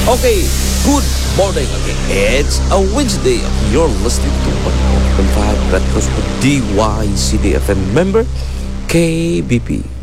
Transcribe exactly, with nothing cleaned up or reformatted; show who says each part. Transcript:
Speaker 1: Okay, good morning again. It's a Wednesday. You're listening to one oh one point five Retros D Y C D F M member K B P.